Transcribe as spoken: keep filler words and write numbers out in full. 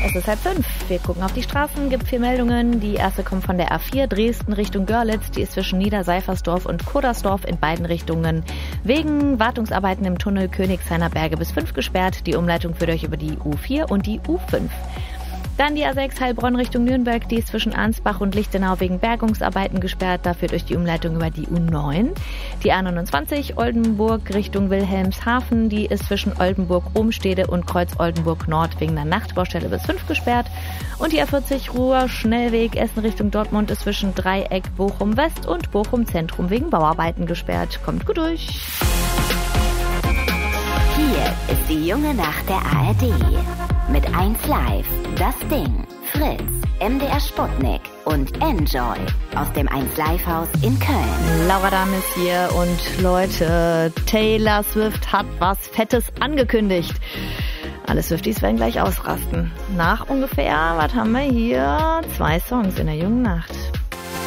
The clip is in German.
Es ist halb fünf. Wir gucken auf die Straßen, gibt vier Meldungen. Die erste kommt von der A vier Dresden Richtung Görlitz. Die ist zwischen Niederseifersdorf und Kodersdorf in beiden Richtungen wegen Wartungsarbeiten im Tunnel Königshainer Berge bis fünf gesperrt. Die Umleitung führt euch über die U vier und die U fünf. Dann die A sechs Heilbronn Richtung Nürnberg, die ist zwischen Arnsbach und Lichtenau wegen Bergungsarbeiten gesperrt. Da führt euch die Umleitung über die U neun. Die A neunundzwanzig Oldenburg Richtung Wilhelmshaven, die ist zwischen Oldenburg-Ohnstede und Kreuz-Oldenburg-Nord wegen einer Nachtbaustelle bis fünf gesperrt. Und die A vierzig Ruhr-Schnellweg Essen Richtung Dortmund ist zwischen Dreieck Bochum-West und Bochum-Zentrum wegen Bauarbeiten gesperrt. Kommt gut durch. Hier ist die junge Nacht der A R D. Mit eins Live, Das Ding, Fritz, M D R Sputnik und Enjoy aus dem eins Live Haus in Köln. Laura Dahm ist hier und Leute, Taylor Swift hat was Fettes angekündigt. Alle Swifties werden gleich ausrasten. Nach ungefähr, was haben wir hier? Zwei Songs in der jungen Nacht.